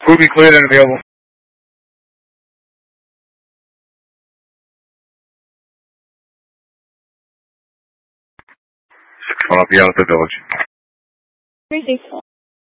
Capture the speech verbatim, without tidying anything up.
Ruby cleared and available. six one, I'll be out of the village. three six one.